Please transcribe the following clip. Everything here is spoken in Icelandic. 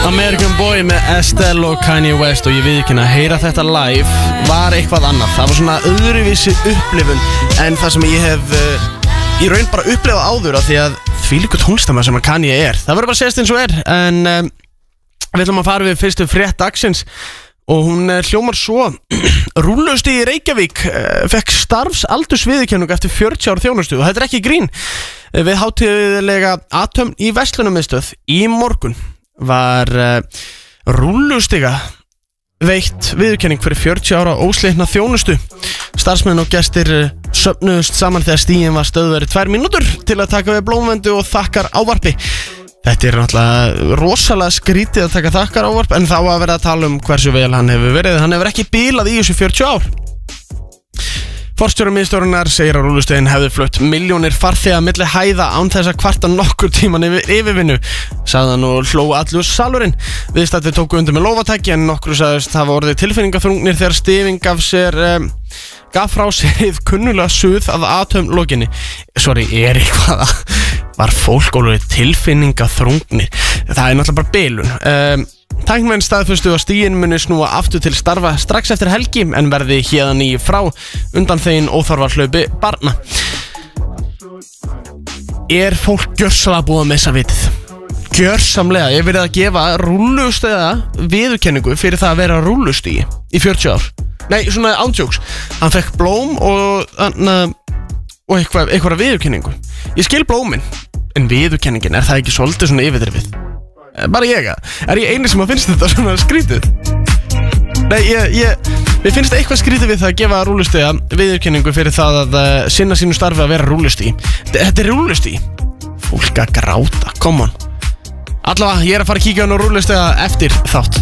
American Boy með Estelle og Kanye West og ég viðurkenni að heyra þetta live var eitthvað annað. Það var svona öðruvísi upplifun en það sem ég hef í raun bara upplifað áður af því að þvílíkur tónlistarmaður sem að Kanye er. Það verður bara að segjast eins og er en við ætlum að fara við fyrstu frétt dagsins og hún hljómar svo. Rúllusti í Reykjavík fekk starfsaldursviðurkenningu eftir 40 ára þjónustu og þetta er ekki grín. Við hátíðlega Athöfn í Verslunarmiðstöð í morgun var rúllustiga veitt viðurkenning fyrir 40 ára óslitna þjónustu. Starfsmenn og gestir söfnuðust saman þegar stíginn var stöðvaður í 2 mínútur til að taka við blómvendu og þakkar ávarpi. Þetta er náttúrulega rosalega skrítið að taka þakkar ávarp en þá að vera að tala hversu vel hann hefur verið. Hann hefur ekki bílað í þessu 40 ár. Forstjóri miðstöðvarinnar segir að rúllustöðin hefði flutt milljónir farþega milli hæða án þess að kvarta nokkur tíman yfir yfirvinnu, sagði hann og hló allur salurinn. Viðstaddir tóku undir með lófatæki en nokkru sagðist hafa orðið tilfinningaþrungnir þegar Stifing gaf frá sér hið kunnulega suð að athöfn lokinni. Sorry, eitthvað var fólk orðið tilfinningaþrungnir? Það er náttúrulega bara bilun. Tæknimenn staðfestu að stíginn muni snúa aftur til starfa strax eftir helgi en verði héðan í frá undan þegin óþarfa hlaupi barna. Er fólk gjörsamlega búið að missa vitið? Gjörsamlega, ég verið að gefa rúllustöða viðurkenningu fyrir það að vera rúllustigi í 40 ár. Nei, svona ándjóks. Hann fekk blóm og eitthvað viðurkenningu. Ég skil blómin, en viðurkenningin, er það ekki svolítið svona yfirdrifið? Bara ég er ég eini sem að finnst þetta svona skrítið? Nei, mér finnst eitthvað skrítið við það að gefa rúllustiga viðurkenningu fyrir það að sinna sínu starfi að vera rúllustigi. Þetta er rúllustigi. Fólk að gráta, come on. Allavega, ég er að fara að kíkja á rúllustiga eftir þátt.